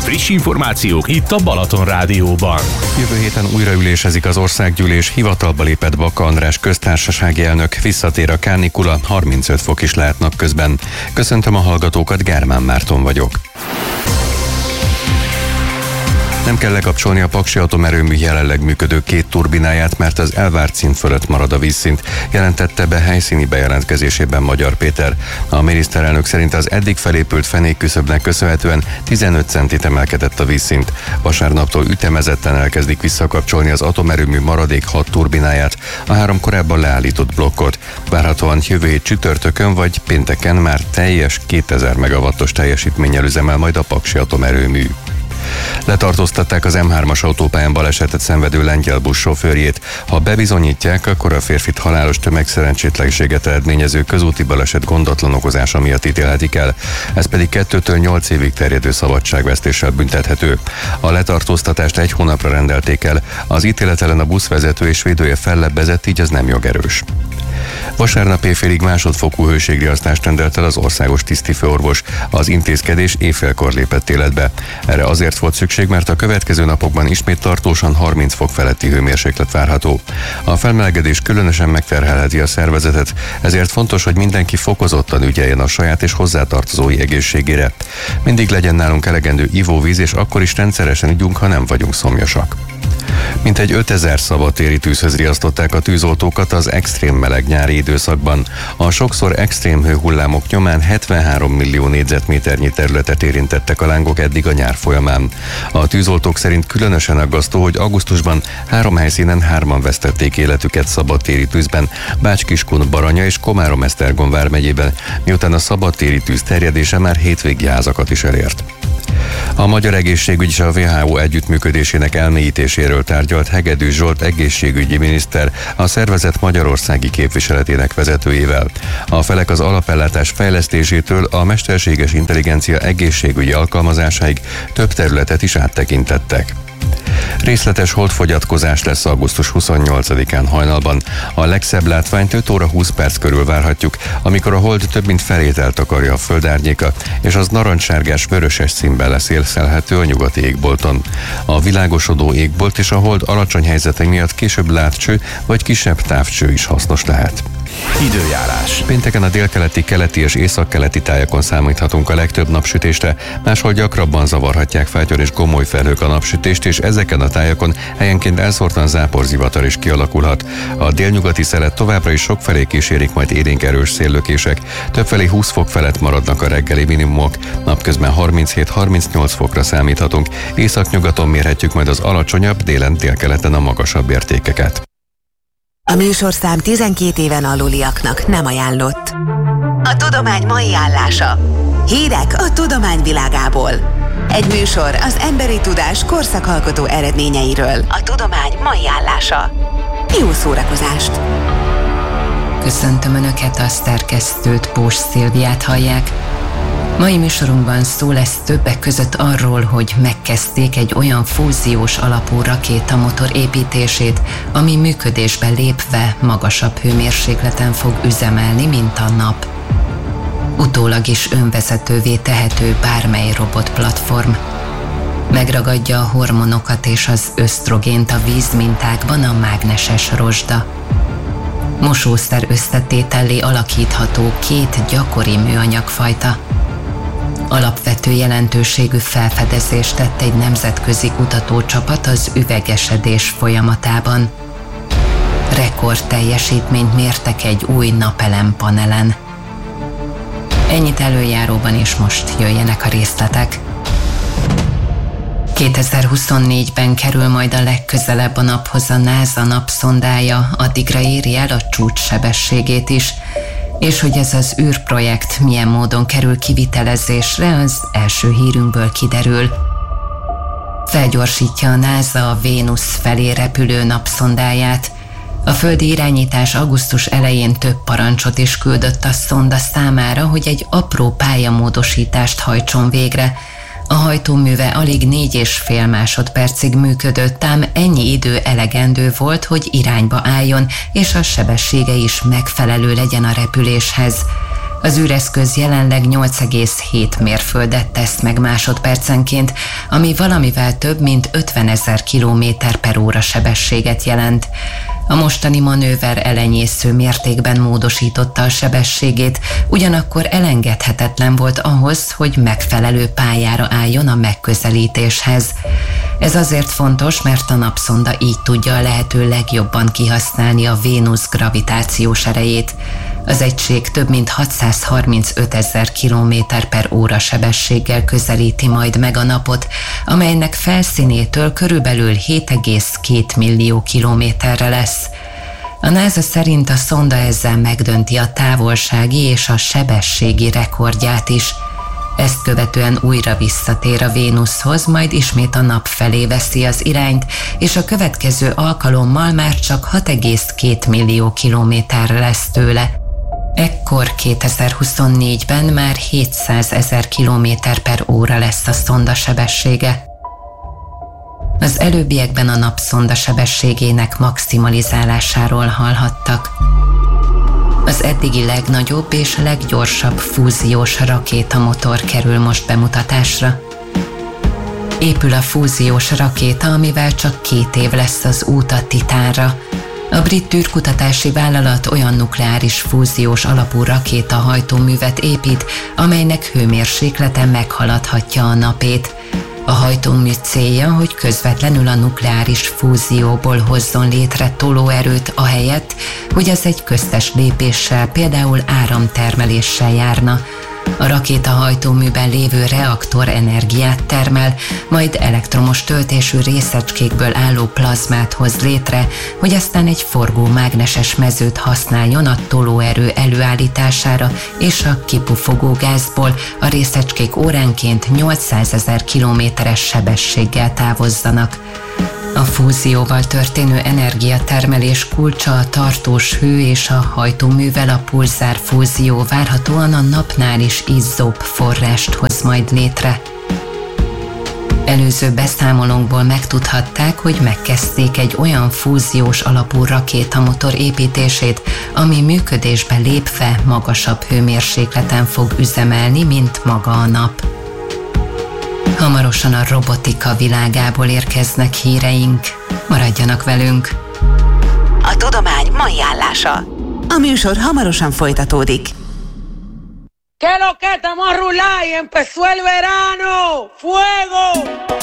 Friss információk itt a Balaton Rádióban. Jövő héten újraülésezik az országgyűlés, hivatalba lépett Baka András köztársasági elnök, visszatér a kánikula, 35 fok is lehet napközben. Köszöntöm a hallgatókat, Gármán Márton vagyok. Nem kell lekapcsolni a Paksi Atomerőmű jelenleg működő 2 turbináját, mert az elvárt szint fölött marad a vízszint, jelentette be helyszíni bejelentkezésében Magyar Péter. A miniszterelnök szerint az eddig felépült fenékküszöbnek köszönhetően 15 centit emelkedett a vízszint. Vasárnaptól ütemezetten elkezdik visszakapcsolni az atomerőmű maradék 6 turbináját, a 3 korábban leállított blokkot. Várhatóan jövő hét csütörtökön vagy pénteken már teljes 2000 megawattos teljesítménnyel üzemel majd a Paksi Atomerőmű. Letartóztatták az M3-as autópályán balesetet szenvedő lengyel busz sofőrjét. Ha bebizonyítják, akkor a férfit halálos tömegszerencsétlenséget eredményező közúti baleset gondatlan okozása miatt ítélhetik el. Ez pedig 2-től 8 évig terjedő szabadságvesztéssel büntethető. A letartóztatást 1 hónapra rendelték el. Az ítélet ellen a buszvezető és védője fellebbezett, így ez nem jogerős. Vasárnap éjfélig másodfokú hőségriasztást rendelt el az országos tisztifőorvos. Az intézkedés éjfélkor lépett életbe. Erre azért volt szükség, mert a következő napokban ismét tartósan 30 fok feletti hőmérséklet várható. A felmelegedés különösen megterhelheti a szervezetet, ezért fontos, hogy mindenki fokozottan ügyeljen a saját és hozzátartozói egészségére. Mindig legyen nálunk elegendő ivóvíz, és akkor is rendszeresen igyunk, ha nem vagyunk szomjasak. Mintegy 5000 szabadtéri tűzhöz riasztották a tűzoltókat az extrém meleg nyári időszakban. A sokszor extrém hőhullámok nyomán 73 millió négyzetméternyi területet érintettek a lángok eddig a nyár folyamán. A tűzoltók szerint különösen aggasztó, hogy augusztusban 3 helyszínen 3-an vesztették életüket szabadtéri tűzben, Bács-Kiskun, Baranya és Komárom-Esztergom vármegyében, miután a szabadtéri tűz terjedése már hétvégi házakat is elért. A Magyar Egészségügy és a WHO együttműködésének elmélyítéséről tárgyalt Hegedűs Zsolt egészségügyi miniszter a szervezet magyarországi képviseletének vezetőjével. A felek az alapellátás fejlesztésétől a mesterséges intelligencia egészségügyi alkalmazásáig több területet is áttekintettek. Részletes holdfogyatkozás lesz augusztus 28-án hajnalban. A legszebb látványt 5 óra 20 perc körül várhatjuk, amikor a hold több mint felét eltakarja a földárnyéka, és az narancssárgás-vöröses színben lesz élszelhető a nyugati égbolton. A világosodó égbolt és a hold alacsony helyzete miatt később látcső vagy kisebb távcső is hasznos lehet. Időjárás. Pénteken a délkeleti, keleti és északkeleti tájakon számíthatunk a legtöbb napsütésre, máshol gyakrabban zavarhatják fátyor és gomoly felhők a napsütést, és ezeken a tájakon helyenként elszórtan záporzivatar is kialakulhat. A délnyugati szelet továbbra is sokfelé kísérik majd élénk erős széllökések. Többfelé 20 fok felett maradnak a reggeli minimumok, napközben 37-38 fokra számíthatunk, északnyugaton mérhetjük majd az alacsonyabb, délen délkeleten a magasabb értékeket. A műsorszám 12 éven aluliaknak nem ajánlott. A tudomány mai állása. Hírek a tudomány világából. Egy műsor az emberi tudás korszakalkotó eredményeiről. A tudomány mai állása. Jó szórakozást! Köszöntöm Önöket, a szerkesztőt, Pós Szilviát hallják. Mai műsorunkban szó lesz többek között arról, hogy megkezdték egy olyan fúziós alapú rakétamotor építését, ami működésbe lépve magasabb hőmérsékleten fog üzemelni, mint a nap. Utólag is önvezetővé tehető bármely robotplatform. Megragadja a hormonokat és az ösztrogént a vízmintákban a mágneses rozsda. Mosószer összetétellé alakítható 2 gyakori műanyagfajta. Alapvető jelentőségű felfedezést tett egy nemzetközi kutatócsapat az üvegesedés folyamatában. Rekord teljesítményt mértek egy új napelempanelen. Ennyit előjáróban, és most jöjjenek a részletek. 2024-ben kerül majd a legközelebb a naphoz a NASA napszondája, addigra éri el a csúcssebességét is, és hogy ez az űrprojekt milyen módon kerül kivitelezésre, az első hírünkből kiderül. Felgyorsítja a NASA a Vénusz felé repülő napszondáját. A földi irányítás augusztus elején több parancsot is küldött a szonda számára, hogy egy apró pályamódosítást hajtson végre. A hajtóműve alig 4,5 másodpercig működött, ám ennyi idő elegendő volt, hogy irányba álljon, és a sebessége is megfelelő legyen a repüléshez. Az űreszköz jelenleg 8,7 mérföldet tesz meg másodpercenként, ami valamivel több mint 50 000 km/óra sebességet jelent. A mostani manőver elenyésző mértékben módosította a sebességét, ugyanakkor elengedhetetlen volt ahhoz, hogy megfelelő pályára álljon a megközelítéshez. Ez azért fontos, mert a napszonda így tudja a lehető legjobban kihasználni a Vénusz gravitációs erejét. Az egység több mint 635 000 km/óra sebességgel közelíti majd meg a napot, amelynek felszínétől körülbelül 7,2 millió kilométerre lesz. A NASA szerint a szonda ezzel megdönti a távolsági és a sebességi rekordját is. Ezt követően újra visszatér a Vénuszhoz, majd ismét a nap felé veszi az irányt, és a következő alkalommal már csak 6,2 millió kilométerre lesz tőle. Ekkor 2024-ben már 700 000 km/óra lesz a szonda sebessége. Az előbbiekben a napszonda sebességének maximalizálásáról hallhattak. Az eddigi legnagyobb és leggyorsabb fúziós rakétamotor kerül most bemutatásra. Épül a fúziós rakéta, amivel csak 2 év lesz az út a Titánra. A brit űrkutatási vállalat olyan nukleáris fúziós alapú rakétahajtóművet épít, amelynek hőmérséklete meghaladhatja a napét. A hajtómű célja, hogy közvetlenül a nukleáris fúzióból hozzon létre tolóerőt ahelyett, hogy az egy köztes lépéssel, például áramtermeléssel járna. A rakétahajtóműben lévő reaktor energiát termel, majd elektromos töltésű részecskékből álló plazmát hoz létre, hogy aztán egy forgó mágneses mezőt használjon a tolóerő előállítására, és a kipufogó gázból a részecskék óránként 800 000 kilométeres sebességgel távozzanak. A fúzióval történő energiatermelés kulcsa a tartós hő, és a hajtóművel a pulzárfúzió várhatóan a napnál is izzóbb forrást hoz majd létre. Előző beszámolónkból megtudhatták, hogy megkezdték egy olyan fúziós alapú rakétamotor építését, ami működésbe lépve magasabb hőmérsékleten fog üzemelni, mint maga a nap. Hamarosan a robotika világából érkeznek híreink. Maradjanak velünk! A tudomány mai állása. A műsor hamarosan folytatódik. ¿Qué lo que estamos a rular y empezó el verano? ¡Fuego!